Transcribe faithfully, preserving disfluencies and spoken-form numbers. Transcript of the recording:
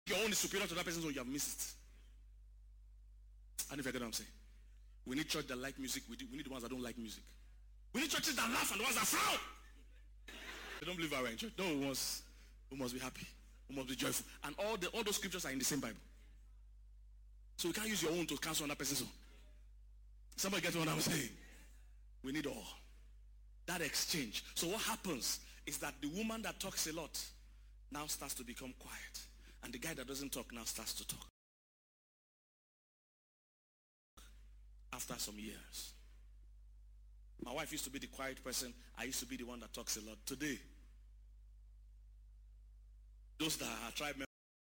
your own is superior to that person's own, you have missed it. And if you get what I'm saying, we need church that like music. We, do, we need the ones that don't like music. We need churches that laugh and the ones that frown. They don't believe our in church. No, we must, we must be happy. We must be joyful. And all the all those scriptures are in the same Bible. So we can't use your own to cancel another person's own. Somebody get what I'm saying? We need all. That exchange. So what happens is that the woman that talks a lot now starts to become quiet. And the guy that doesn't talk now starts to talk. After some years. My wife used to be the quiet person. I used to be the one that talks a lot. Today, those that are tribe members,